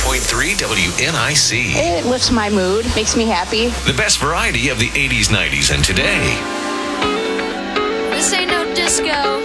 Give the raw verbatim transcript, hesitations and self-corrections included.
point three W N I C. It lifts my mood, makes me happy. The best variety of the eighties, nineties, and today. This ain't no disco.